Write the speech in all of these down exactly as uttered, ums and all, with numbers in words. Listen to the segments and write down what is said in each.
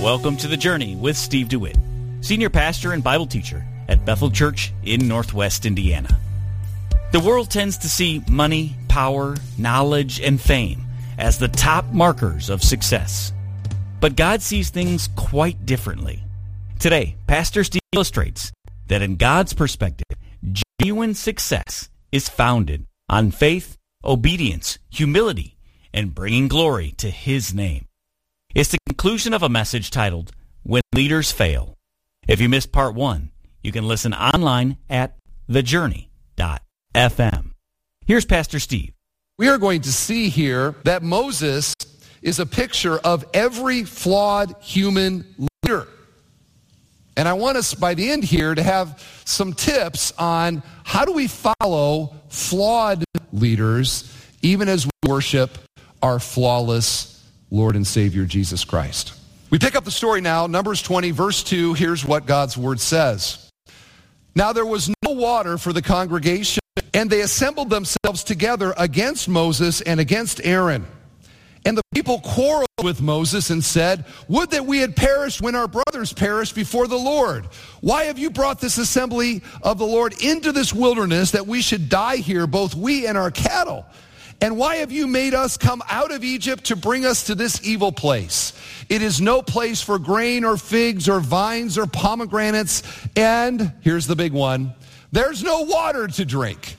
Welcome to The Journey with Steve DeWitt, Senior Pastor and Bible Teacher at Bethel Church in Northwest Indiana. The world tends to see money, power, knowledge, and fame as the top markers of success. But God sees things quite differently. Today, Pastor Steve illustrates that in God's perspective, genuine success is founded on faith, obedience, humility, and bringing glory to His name. It's the conclusion of a message titled, When Leaders Fail. If you missed part one, you can listen online at the journey dot f m. Here's Pastor Steve. We are going to see here that Moses is a picture of every flawed human leader. And I want us, by the end here, to have some tips on how do we follow flawed leaders even as we worship our flawless Lord and Savior, Jesus Christ. We pick up the story now, Numbers twenty, verse two. Here's what God's word says. Now there was no water for the congregation, and they assembled themselves together against Moses and against Aaron. And the people quarreled with Moses and said, would that we had perished when our brothers perished before the Lord. Why have you brought this assembly of the Lord into this wilderness that we should die here, both we and our cattle? And why have you made us come out of Egypt to bring us to this evil place? It is no place for grain or figs or vines or pomegranates. And here's the big one. There's no water to drink.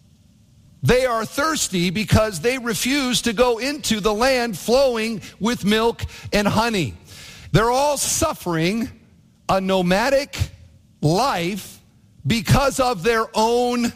They are thirsty because they refuse to go into the land flowing with milk and honey. They're all suffering a nomadic life because of their own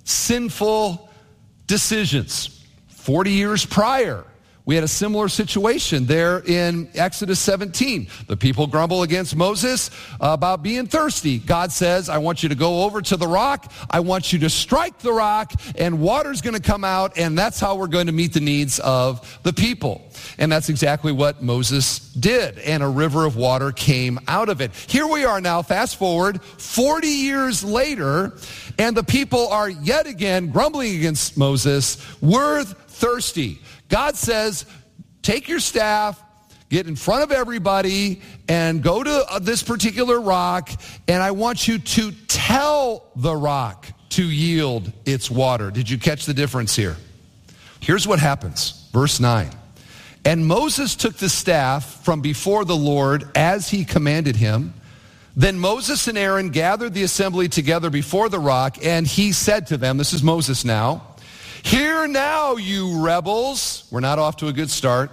sinful decisions. Forty years prior, we had a similar situation there in Exodus seventeen. The people grumble against Moses about being thirsty. God says, I want you to go over to the rock. I want you to strike the rock, and water's going to come out, and that's how we're going to meet the needs of the people. And that's exactly what Moses did, and a river of water came out of it. Here we are now, fast forward, forty years later, and the people are yet again grumbling against Moses. We're thirsty. God says, take your staff, get in front of everybody, and go to uh, this particular rock, and I want you to tell the rock to yield its water. Did you catch the difference here? Here's what happens. Verse nine. And Moses took the staff from before the Lord as he commanded him. Then Moses and Aaron gathered the assembly together before the rock, and he said to them, this is Moses now, hear now, you rebels. We're not off to a good start.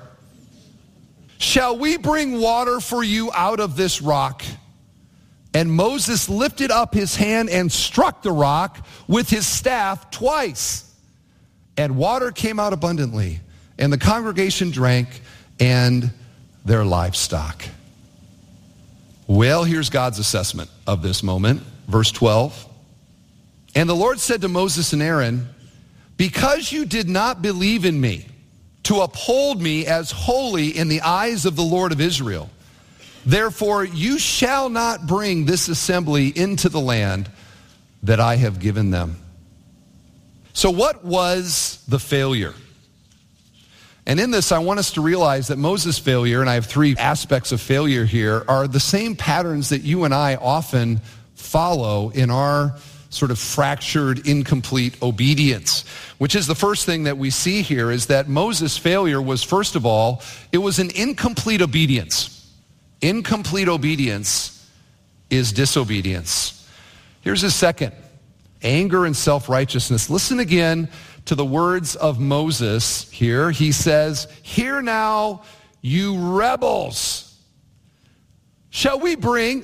Shall we bring water for you out of this rock? And Moses lifted up his hand and struck the rock with his staff twice. And water came out abundantly. And the congregation drank, and their livestock. Well, here's God's assessment of this moment. Verse twelve. And the Lord said to Moses and Aaron, because you did not believe in me to uphold me as holy in the eyes of the Lord of Israel, therefore you shall not bring this assembly into the land that I have given them. So what was the failure? And in this, I want us to realize that Moses' failure, and I have three aspects of failure here, are the same patterns that you and I often follow in our sort of fractured, incomplete obedience, which is the first thing that we see here, is that Moses' failure was, first of all, it was an incomplete obedience. Incomplete obedience is disobedience. Here's his second, anger and self-righteousness. Listen again to the words of Moses here. He says, hear now, you rebels. Shall we bring...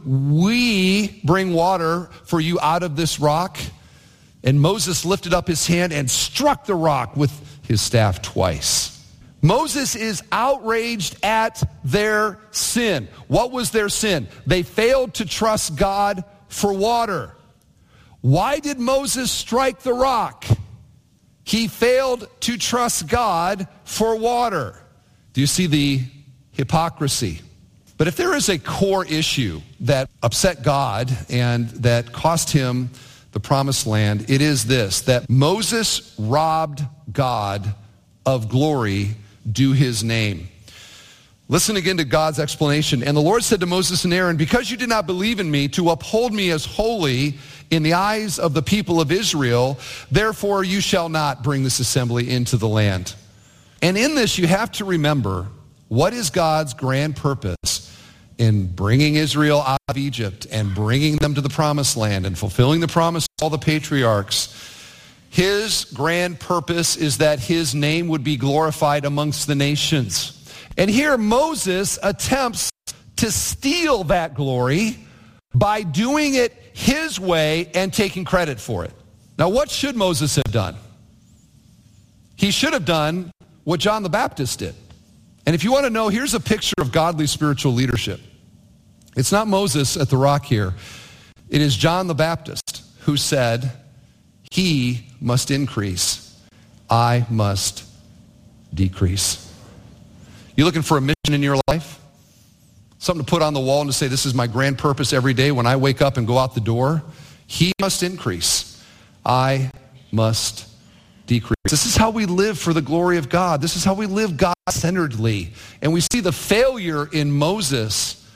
we bring water for you out of this rock? And Moses lifted up his hand and struck the rock with his staff twice. Moses is outraged at their sin. What was their sin? They failed to trust God for water. Why did Moses strike the rock? He failed to trust God for water. Do you see the hypocrisy? But if there is a core issue that upset God and that cost him the promised land, it is this, that Moses robbed God of glory due his name. Listen again to God's explanation. And the Lord said to Moses and Aaron, because you did not believe in me to uphold me as holy in the eyes of the people of Israel, therefore you shall not bring this assembly into the land. And in this you have to remember, what is God's grand purpose in bringing Israel out of Egypt and bringing them to the promised land and fulfilling the promise of all the patriarchs? His grand purpose is that his name would be glorified amongst the nations. And here Moses attempts to steal that glory by doing it his way and taking credit for it. Now, what should Moses have done? He should have done what John the Baptist did. And if you want to know, here's a picture of godly spiritual leadership. It's not Moses at the rock here. It is John the Baptist who said, he must increase, I must decrease. You looking for a mission in your life? Something to put on the wall and to say, this is my grand purpose every day when I wake up and go out the door? He must increase. I must decrease. This is how we live for the glory of God. This is how we live God-centeredly. And we see the failure in Moses.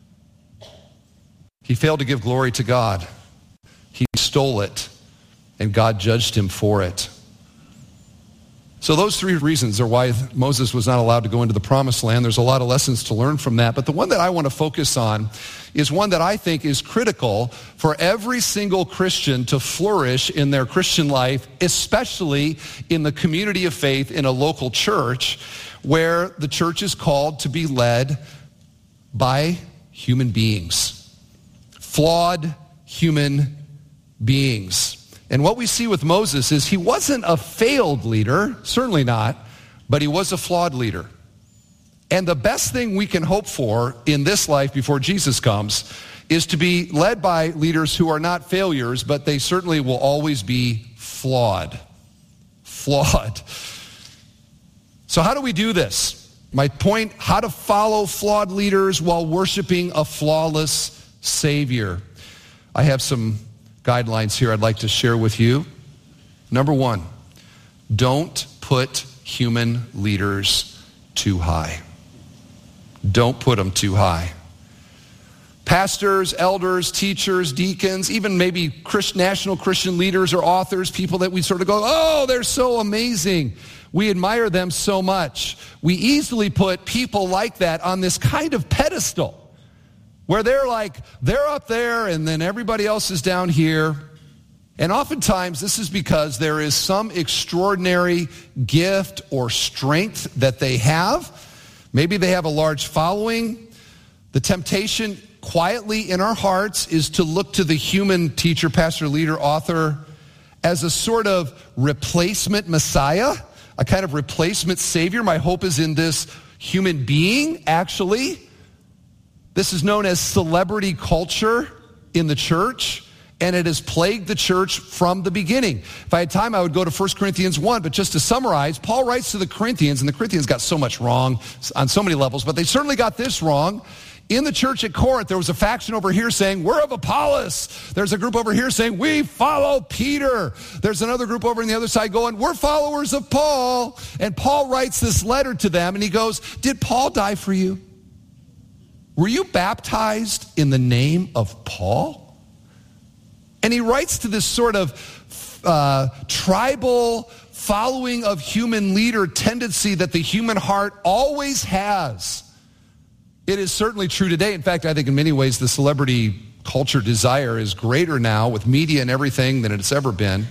He failed to give glory to God. He stole it, and God judged him for it. So those three reasons are why Moses was not allowed to go into the promised land. There's a lot of lessons to learn from that. But the one that I want to focus on is one that I think is critical for every single Christian to flourish in their Christian life, especially in the community of faith in a local church where the church is called to be led by human beings, flawed human beings. And what we see with Moses is he wasn't a failed leader, certainly not, but he was a flawed leader. And the best thing we can hope for in this life before Jesus comes is to be led by leaders who are not failures, but they certainly will always be flawed. Flawed. So how do we do this? My point, how to follow flawed leaders while worshiping a flawless Savior. I have some guidelines here I'd like to share with you. Number one, don't put human leaders too high. Don't put them too high. Pastors, elders, teachers, deacons, even maybe Christ, national Christian leaders or authors, people that we sort of go, oh, they're so amazing. We admire them so much. We easily put people like that on this kind of pedestal where they're like, they're up there and then everybody else is down here. And oftentimes this is because there is some extraordinary gift or strength that they have. Maybe they have a large following. The temptation quietly in our hearts is to look to the human teacher, pastor, leader, author as a sort of replacement Messiah, a kind of replacement Savior. My hope is in this human being, actually. This is known as celebrity culture in the church, and it has plagued the church from the beginning. If I had time, I would go to First Corinthians one, but just to summarize, Paul writes to the Corinthians, and the Corinthians got so much wrong on so many levels, but they certainly got this wrong. In the church at Corinth, there was a faction over here saying, we're of Apollos. There's a group over here saying, we follow Peter. There's another group over on the other side going, we're followers of Paul. And Paul writes this letter to them, and he goes, did Paul die for you? Were you baptized in the name of Paul? And he writes to this sort of uh, tribal following of human leader tendency that the human heart always has. It is certainly true today. In fact, I think in many ways the celebrity culture desire is greater now with media and everything than it's ever been.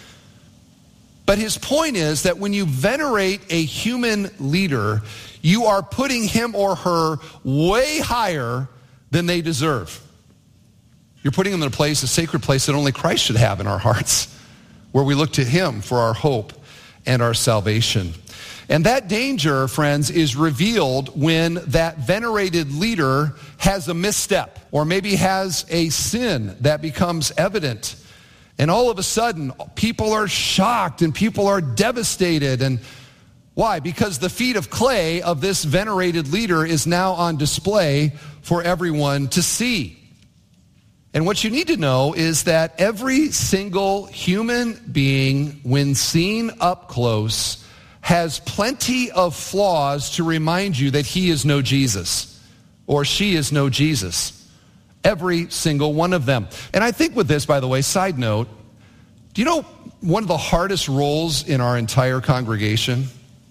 But his point is that when you venerate a human leader, you are putting him or her way higher than they deserve. You're putting them in a place, a sacred place that only Christ should have in our hearts, where we look to him for our hope and our salvation. And that danger, friends, is revealed when that venerated leader has a misstep or maybe has a sin that becomes evident. And all of a sudden, people are shocked and people are devastated. And why? Because the feet of clay of this venerated leader is now on display for everyone to see. And what you need to know is that every single human being, when seen up close, has plenty of flaws to remind you that he is no Jesus or she is no Jesus. Every single one of them. And I think with this, by the way, side note, do you know one of the hardest roles in our entire congregation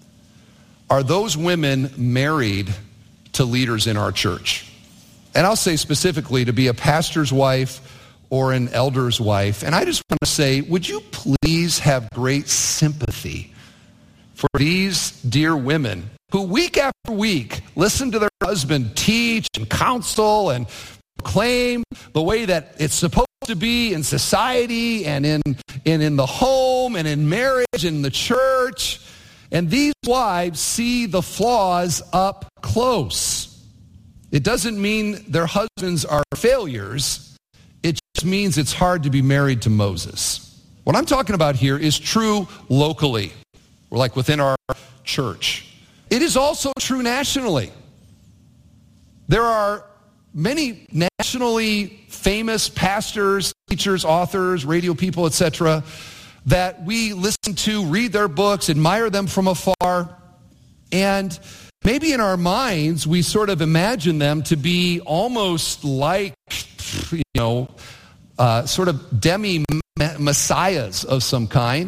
are those women married to leaders in our church? And I'll say specifically to be a pastor's wife or an elder's wife. And I just want to say, would you please have great sympathy for these dear women who week after week listen to their husband teach and counsel and proclaim the way that it's supposed to be in society and in, and in the home and in marriage and in the church. And these wives see the flaws up close. It doesn't mean their husbands are failures. It just means it's hard to be married to Moses. What I'm talking about here is true locally, or like within our church. It is also true nationally. There are many nationally famous pastors, teachers, authors, radio people, et cetera, that we listen to, read their books, admire them from afar, and maybe in our minds we sort of imagine them to be almost like, you know, uh, sort of demi-messiahs of some kind,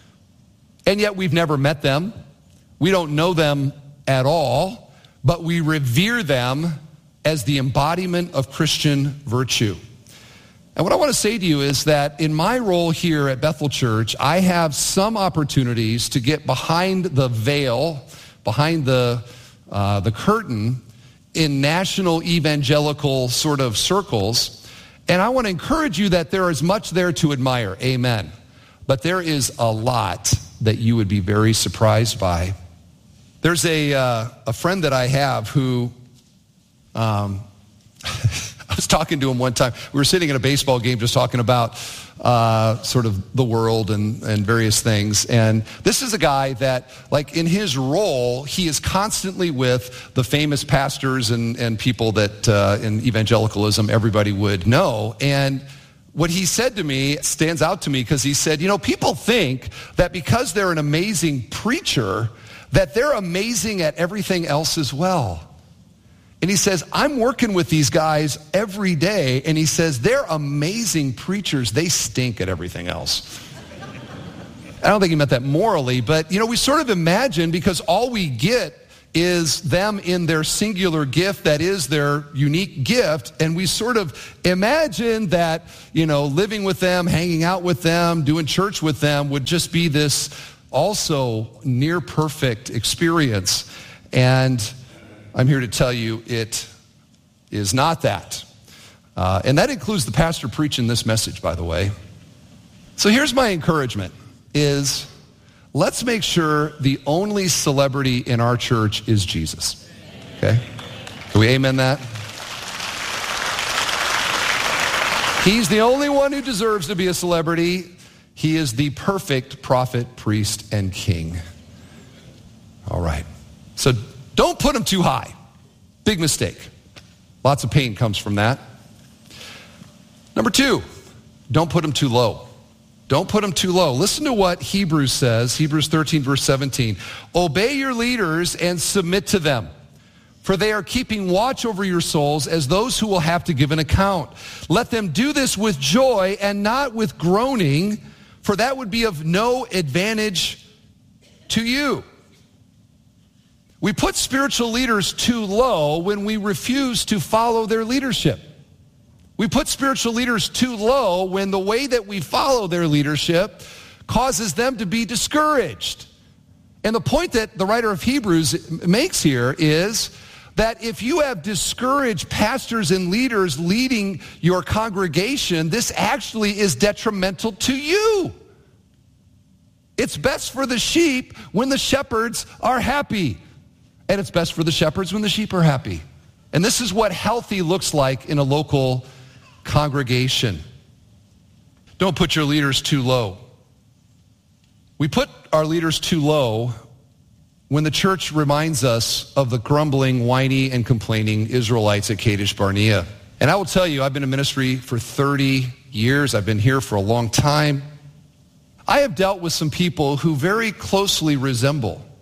and yet we've never met them. We don't know them at all, but we revere them as the embodiment of Christian virtue. And what I want to say to you is that in my role here at Bethel Church, I have some opportunities to get behind the veil, behind the uh, the curtain in national evangelical sort of circles. And I want to encourage you that there is much there to admire. Amen. But there is a lot that you would be very surprised by. There's a uh, a friend that I have who Um, I was talking to him one time. We were sitting at a baseball game just talking about uh, sort of the world and, and various things. And this is a guy that, like in his role, he is constantly with the famous pastors and, and people that uh, in evangelicalism everybody would know. And what he said to me stands out to me because he said, you know, people think that because they're an amazing preacher, that they're amazing at everything else as well. And he says, I'm working with these guys every day, and he says, they're amazing preachers. They stink at everything else. I don't think he meant that morally, but, you know, we sort of imagine because all we get is them in their singular gift that is their unique gift, and we sort of imagine that, you know, living with them, hanging out with them, doing church with them would just be this also near perfect experience. And I'm here to tell you it is not that. Uh, and that includes the pastor preaching this message, by the way. So here's my encouragement, is let's make sure the only celebrity in our church is Jesus. Okay? Can we amen that? He's the only one who deserves to be a celebrity. He is the perfect prophet, priest, and king. All right. So don't put him too high. Big mistake. Lots of pain comes from that. Number two, don't put him too low. Don't put him too low. Listen to what Hebrews says, Hebrews thirteen, verse seventeen. Obey your leaders and submit to them, for they are keeping watch over your souls as those who will have to give an account. Let them do this with joy and not with groaning, for that would be of no advantage to you. We put spiritual leaders too low when we refuse to follow their leadership. We put spiritual leaders too low when the way that we follow their leadership causes them to be discouraged. And the point that the writer of Hebrews makes here is that if you have discouraged pastors and leaders leading your congregation, this actually is detrimental to you. It's best for the sheep when the shepherds are happy. And it's best for the shepherds when the sheep are happy. And this is what healthy looks like in a local congregation. Don't put your leaders too low. We put our leaders too low when the church reminds us of the grumbling, whiny, and complaining Israelites at Kadesh Barnea. And I will tell you, I've been in ministry for thirty years. I've been here for a long time. I have dealt with some people who very closely resemble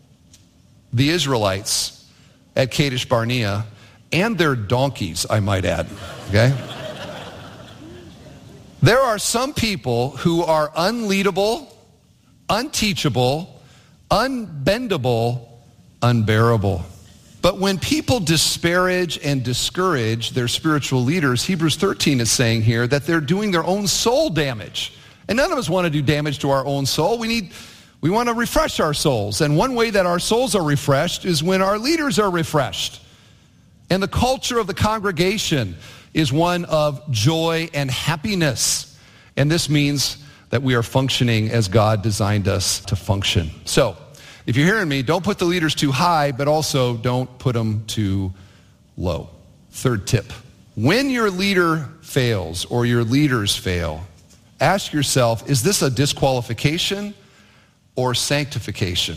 the Israelites at Kadesh Barnea and their donkeys, I might add, okay? There are some people who are unleadable, unteachable, unbendable, unbearable. But when people disparage and discourage their spiritual leaders, Hebrews thirteen is saying here that they're doing their own soul damage. And none of us want to do damage to our own soul. We need, we want to refresh our souls. And one way that our souls are refreshed is when our leaders are refreshed. And the culture of the congregation is one of joy and happiness. And this means that we are functioning as God designed us to function. So, if you're hearing me, don't put the leaders too high, but also don't put them too low. Third tip. When your leader fails or your leaders fail, ask yourself, is this a disqualification or sanctification?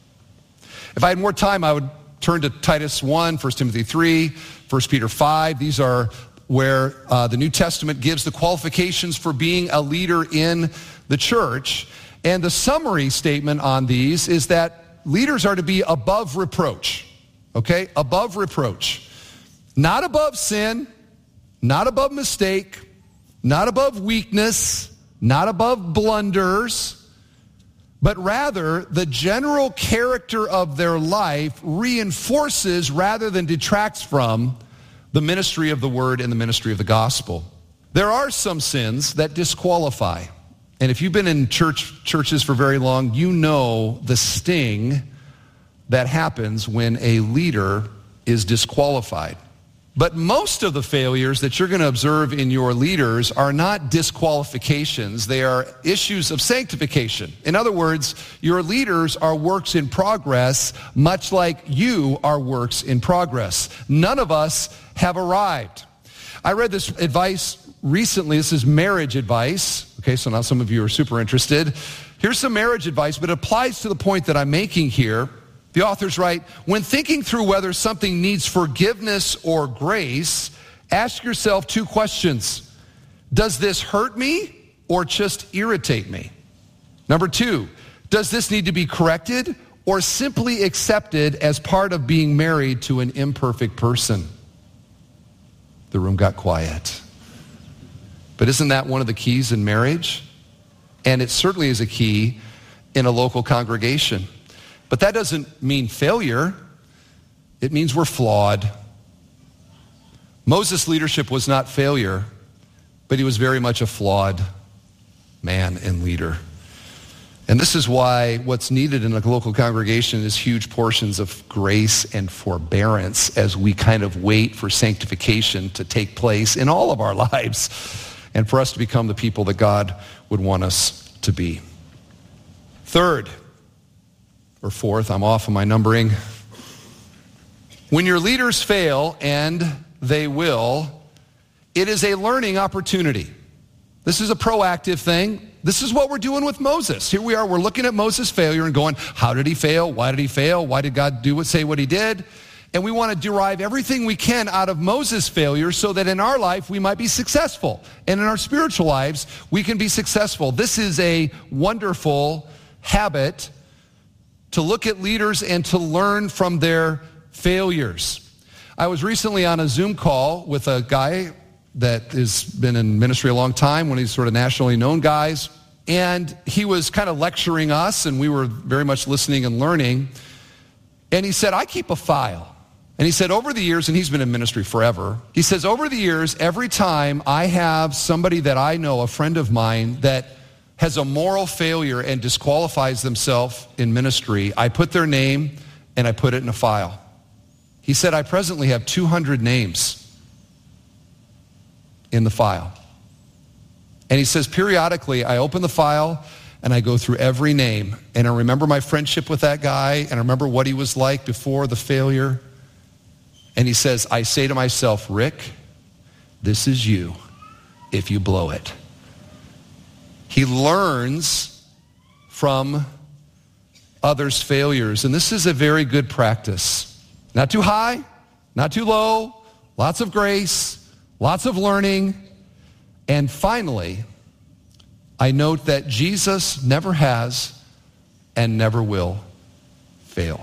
If I had more time, I would turn to Titus one, First Timothy three, First Peter five. These are where uh, the New Testament gives the qualifications for being a leader in the church. And the summary statement on these is that leaders are to be above reproach, okay? Above reproach. Not above sin, not above mistake, not above weakness, not above blunders, but rather the general character of their life reinforces rather than detracts from the ministry of the word and the ministry of the gospel. There are some sins that disqualify. And if you've been in church churches for very long, you know the sting that happens when a leader is disqualified. But most of the failures that you're going to observe in your leaders are not disqualifications. They are issues of sanctification. In other words, your leaders are works in progress, much like you are works in progress. None of us have arrived. I read this advice recently. This is marriage advice. Okay, so now some of you are super interested. Here's some marriage advice, but it applies to the point that I'm making here. The authors write, when thinking through whether something needs forgiveness or grace, ask yourself two questions. Does this hurt me or just irritate me? Number two, does this need to be corrected or simply accepted as part of being married to an imperfect person? The room got quiet. But isn't that one of the keys in marriage? And it certainly is a key in a local congregation. But that doesn't mean failure. It means we're flawed. Moses' leadership was not failure, but he was very much a flawed man and leader. And this is why what's needed in a local congregation is huge portions of grace and forbearance as we kind of wait for sanctification to take place in all of our lives and for us to become the people that God would want us to be. Third, or fourth, I'm off on my numbering. When your leaders fail, and they will, it is a learning opportunity. This is a proactive thing. This is what we're doing with Moses. Here we are, we're looking at Moses' failure and going, how did he fail? Why did he fail? Why did God do what, say what he did? And we want to derive everything we can out of Moses' failure so that in our life we might be successful. And in our spiritual lives, we can be successful. This is a wonderful habit to look at leaders and to learn from their failures. I was recently on a Zoom call with a guy that has been in ministry a long time, one of these sort of nationally known guys, and he was kind of lecturing us, and we were very much listening and learning, and he said, I keep a file. And he said, over the years, and he's been in ministry forever, he says, over the years, every time I have somebody that I know, a friend of mine, that has a moral failure and disqualifies themselves in ministry, I put their name and I put it in a file. He said, I presently have two hundred names in the file. And he says, periodically, I open the file and I go through every name, and I remember my friendship with that guy, and I remember what he was like before the failure. And he says, I say to myself, Rick, this is you if you blow it. He learns from others' failures, and this is a very good practice. Not too high, not too low, lots of grace, lots of learning. And finally, I note that Jesus never has and never will fail.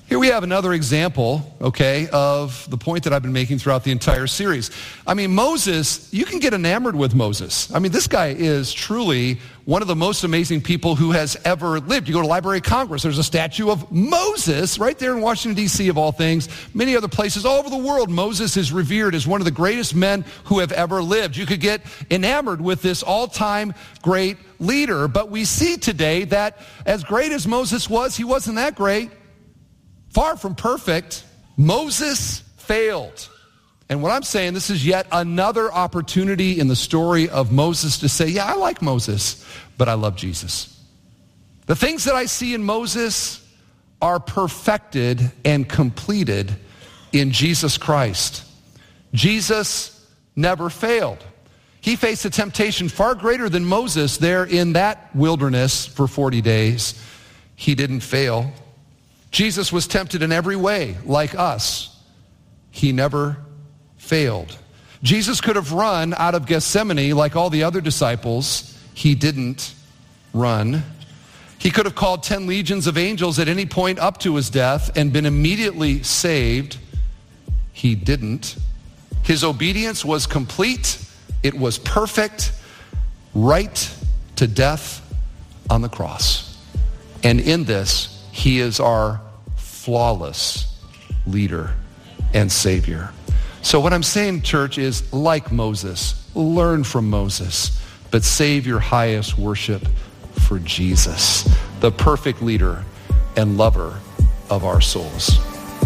Here we have another example, okay, of the point that I've been making throughout the entire series. I mean, Moses, you can get enamored with Moses. I mean, this guy is truly one of the most amazing people who has ever lived. You go to Library of Congress, there's a statue of Moses right there in Washington, D C of all things. Many other places all over the world, Moses is revered as one of the greatest men who have ever lived. You could get enamored with this all-time great leader, but we see today that as great as Moses was, he wasn't that great. Far from perfect. Moses failed. And what I'm saying, this is yet another opportunity in the story of Moses to say, yeah, I like Moses, but I love Jesus. The things that I see in Moses are perfected and completed in Jesus Christ. Jesus never failed. He faced a temptation far greater than Moses there in that wilderness for forty days. He didn't fail. Jesus was tempted in every way, like us. He never failed. Jesus could have run out of Gethsemane like all the other disciples. He didn't run. He could have called ten legions of angels at any point up to his death and been immediately saved. He didn't. His obedience was complete. It was perfect, right to death on the cross. And in this, he is our flawless leader and Savior. So what I'm saying, church, is like Moses, learn from Moses, but save your highest worship for Jesus, the perfect leader and lover of our souls.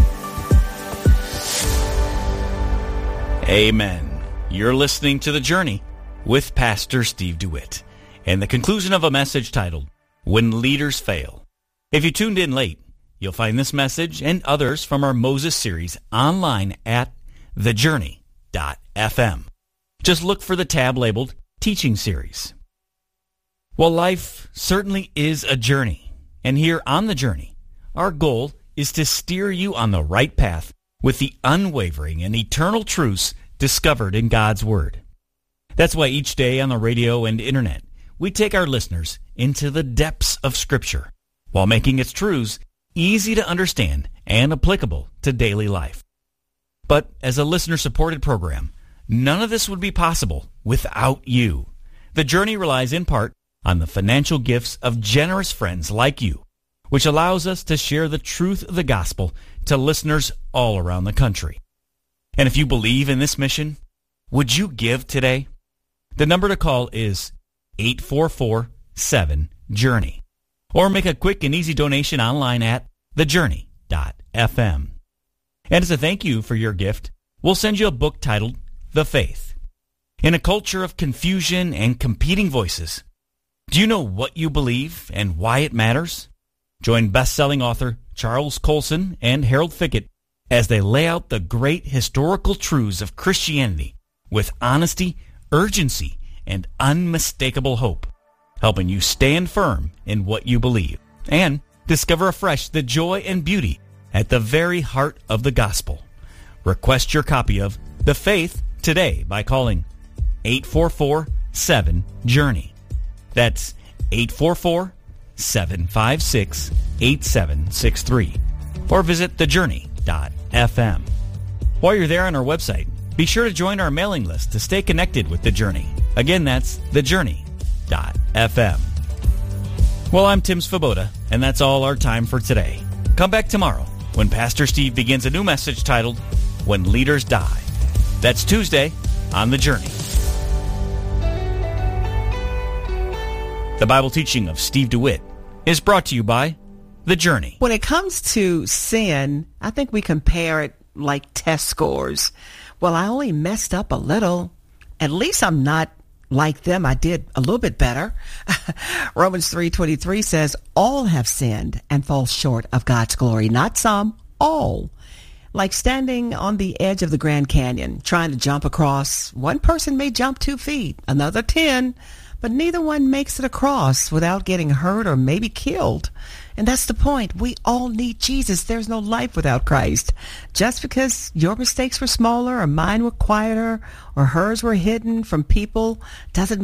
Amen. You're listening to The Journey with Pastor Steve DeWitt and the conclusion of a message titled, When Leaders Fail. If you tuned in late, you'll find this message and others from our Moses series online at the journey dot f m. Just look for the tab labeled Teaching Series. Well, life certainly is a journey, and here on The Journey, our goal is to steer you on the right path with the unwavering and eternal truths discovered in God's Word. That's why each day on the radio and internet, we take our listeners into the depths of Scripture, while making its truths easy to understand and applicable to daily life. But as a listener-supported program, none of this would be possible without you. The Journey relies in part on the financial gifts of generous friends like you, which allows us to share the truth of the gospel to listeners all around the country. And if you believe in this mission, would you give today? The number to call is eight four four, seven, journey. Or make a quick and easy donation online at the journey dot f m. And as a thank you for your gift, we'll send you a book titled The Faith. In a culture of confusion and competing voices, do you know what you believe and why it matters? Join best-selling author Charles Colson and Harold Fickett as they lay out the great historical truths of Christianity with honesty, urgency, and unmistakable hope, helping you stand firm in what you believe and discover afresh the joy and beauty at the very heart of the gospel. Request your copy of The Faith today by calling eight four four, seven, journey. That's eight four four, seven five six, eight seven six three. Or visit the journey dot f m. While you're there on our website, be sure to join our mailing list to stay connected with The Journey. Again, that's the journey dot f m. Well, I'm Tim Svoboda, and that's all our time for today. Come back tomorrow when Pastor Steve begins a new message titled, When Leaders Die. That's Tuesday on The Journey. The Bible teaching of Steve DeWitt is brought to you by The Journey. When it comes to sin, I think we compare it like test scores. Well, I only messed up a little. At least I'm not like them. I did a little bit better. Romans three twenty-three says, all have sinned and fall short of God's glory. Not some, all. Like standing on the edge of the Grand Canyon, trying to jump across. One person may jump two feet, another ten, but neither one makes it across without getting hurt or maybe killed. And that's the point. We all need Jesus. There's no life without Christ. Just because your mistakes were smaller or mine were quieter or hers were hidden from people doesn't make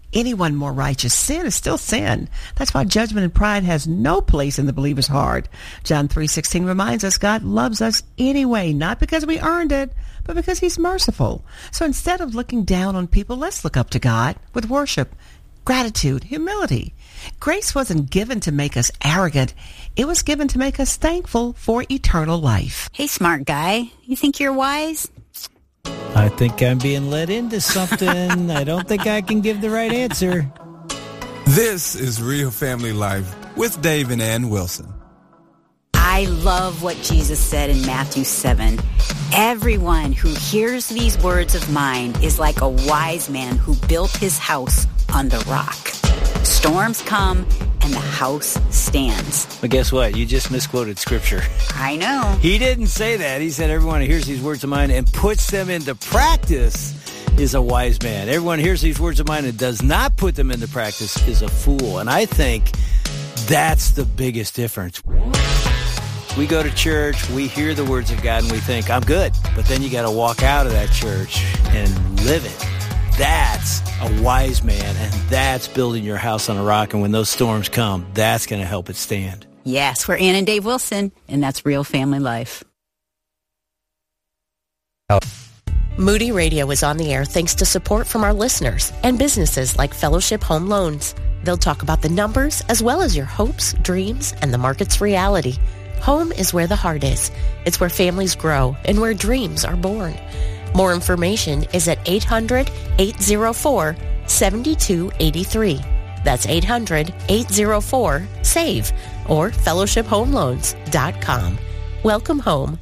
anyone more righteous. Sin is still sin. That's why judgment and pride has no place in the believer's heart. John three sixteen reminds us God loves us anyway, not because we earned it, but because he's merciful. So instead of looking down on people, let's look up to God with worship, gratitude, humility. Grace wasn't given to make us arrogant. It was given to make us thankful for eternal life. Hey, smart guy. You think you're wise? I think I'm being led into something. I don't think I can give the right answer. This is Real Family Life with Dave and Ann Wilson. I love what Jesus said in Matthew seven. Everyone who hears these words of mine is like a wise man who built his house on the rock. Storms come and the house stands. But guess what? You just misquoted Scripture. I know. He didn't say that. He said everyone who hears these words of mine and puts them into practice is a wise man. Everyone who hears these words of mine and does not put them into practice is a fool. And I think that's the biggest difference. We go to church, we hear the words of God, and we think, I'm good. But then you got to walk out of that church and live it. That's a wise man, and that's building your house on a rock. And when those storms come, that's going to help it stand. Yes, we're Ann and Dave Wilson, and that's Real Family Life. Moody Radio is on the air thanks to support from our listeners and businesses like Fellowship Home Loans. They'll talk about the numbers as well as your hopes, dreams, and the market's reality. Home is where the heart is. It's where families grow and where dreams are born. More information is at eight hundred, eight oh four, seven two eight three. That's eight hundred, eight oh four, S A V E or fellowship home loans dot com. Welcome home.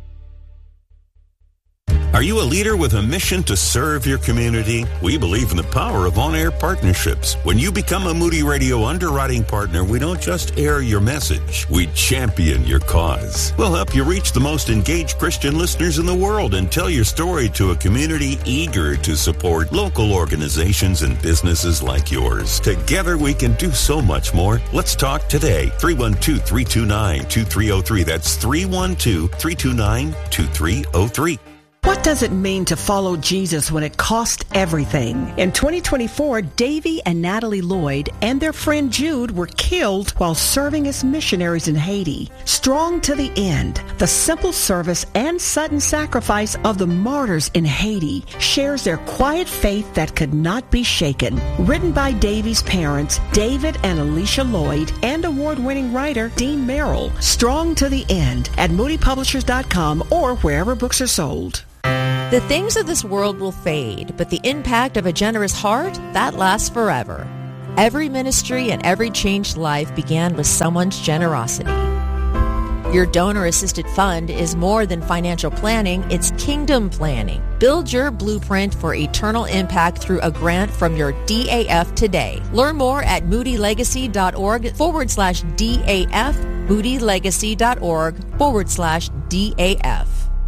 Are you a leader with a mission to serve your community? We believe in the power of on-air partnerships. When you become a Moody Radio underwriting partner, we don't just air your message. We champion your cause. We'll help you reach the most engaged Christian listeners in the world and tell your story to a community eager to support local organizations and businesses like yours. Together we can do so much more. Let's talk today. three one two, three two nine, two three zero three. That's three one two, three two nine, two three zero three. What does it mean to follow Jesus when it costs everything? In twenty twenty-four, Davy and Natalie Lloyd and their friend Jude were killed while serving as missionaries in Haiti. Strong to the end, the simple service and sudden sacrifice of the martyrs in Haiti shares their quiet faith that could not be shaken. Written by Davy's parents, David and Alicia Lloyd, and award-winning writer Dean Merrill. Strong to the end at moody publishers dot com or wherever books are sold. The things of this world will fade, but the impact of a generous heart, that lasts forever. Every ministry and every changed life began with someone's generosity. Your donor-assisted fund is more than financial planning, it's kingdom planning. Build your blueprint for eternal impact through a grant from your D A F today. Learn more at moodylegacy.org forward slash DAF, moodylegacy.org forward slash DAF.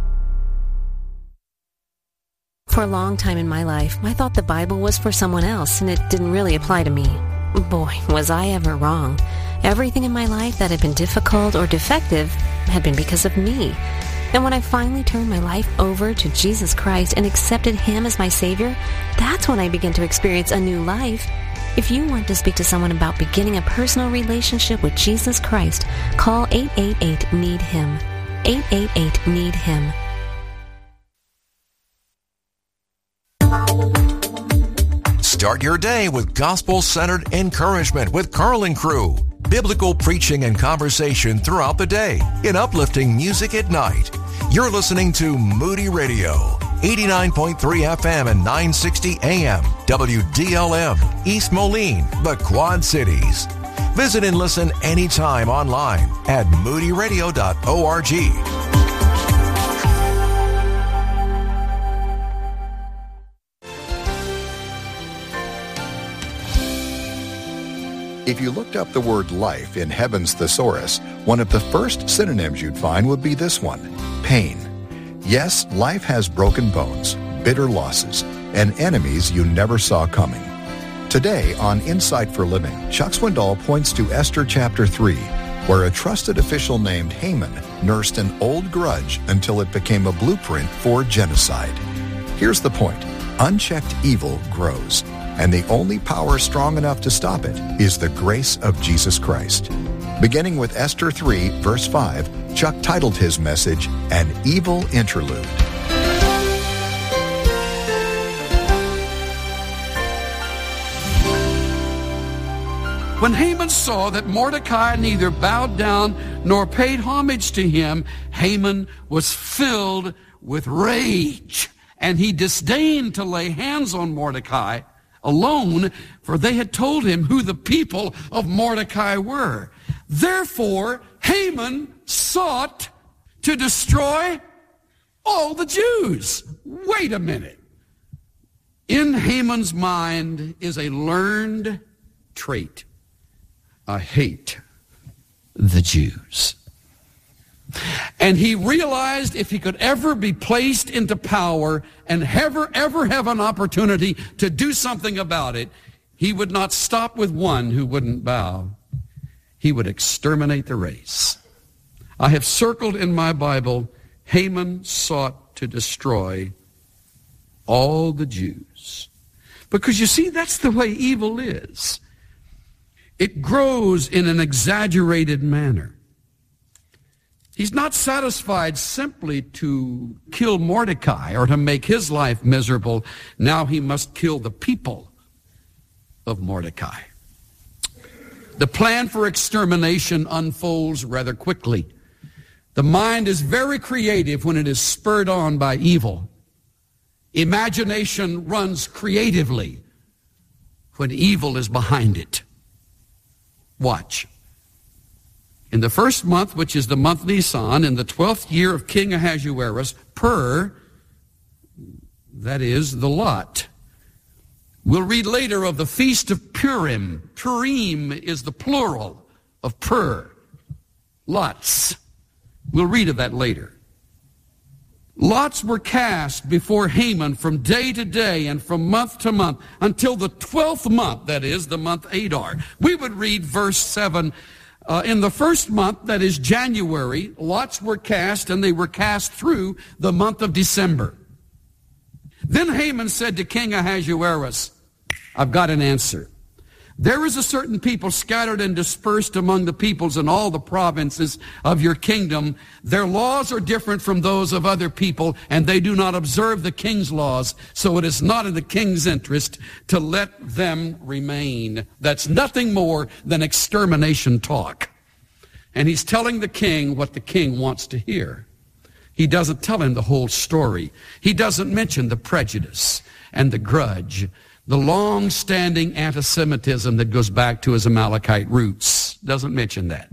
For a long time in my life, I thought the Bible was for someone else, and it didn't really apply to me. Boy, was I ever wrong. Everything in my life that had been difficult or defective had been because of me. And when I finally turned my life over to Jesus Christ and accepted Him as my Savior, that's when I began to experience a new life. If you want to speak to someone about beginning a personal relationship with Jesus Christ, call eight eight eight, need him. eight eight eight, need him. Start your day with gospel-centered encouragement with Carl and Crew. Biblical preaching and conversation throughout the day in uplifting music at night. You're listening to Moody Radio, eighty-nine point three F M and nine sixty A M, W D L M, East Moline, the Quad Cities. Visit and listen anytime online at moody radio dot org. If you looked up the word life in Heaven's Thesaurus, one of the first synonyms you'd find would be this one, pain. Yes, life has broken bones, bitter losses, and enemies you never saw coming. Today on Insight for Living, Chuck Swindoll points to Esther chapter three, where a trusted official named Haman nursed an old grudge until it became a blueprint for genocide. Here's the point. Unchecked evil grows. And the only power strong enough to stop it is the grace of Jesus Christ. Beginning with Esther three, verse five, Chuck titled his message, An Evil Interlude. When Haman saw that Mordecai neither bowed down nor paid homage to him, Haman was filled with rage, and he disdained to lay hands on Mordecai alone, for they had told him who the people of Mordecai were. Therefore, Haman sought to destroy all the Jews. Wait a minute. In Haman's mind is a learned trait. I hate the Jews. And he realized if he could ever be placed into power and ever, ever have an opportunity to do something about it, he would not stop with one who wouldn't bow. He would exterminate the race. I have circled in my Bible, Haman sought to destroy all the Jews. Because you see, that's the way evil is. It grows in an exaggerated manner. He's not satisfied simply to kill Mordecai or to make his life miserable. Now he must kill the people of Mordecai. The plan for extermination unfolds rather quickly. The mind is very creative when it is spurred on by evil. Imagination runs creatively when evil is behind it. Watch. In the first month, which is the month Nisan, in the twelfth year of King Ahasuerus, Pur, that is the lot. We'll read later of the feast of Purim. Purim is the plural of Pur. Lots. We'll read of that later. Lots were cast before Haman from day to day and from month to month until the twelfth month, that is, the month Adar. We would read verse seven. Uh, in the first month, that is January, lots were cast, and they were cast through the month of December. Then Haman said to King Ahasuerus, I've got an answer. There is a certain people scattered and dispersed among the peoples in all the provinces of your kingdom. Their laws are different from those of other people, and they do not observe the king's laws, so it is not in the king's interest to let them remain. That's nothing more than extermination talk. And he's telling the king what the king wants to hear. He doesn't tell him the whole story. He doesn't mention the prejudice and the grudge, the long-standing anti-Semitism that goes back to his Amalekite roots. Doesn't mention that.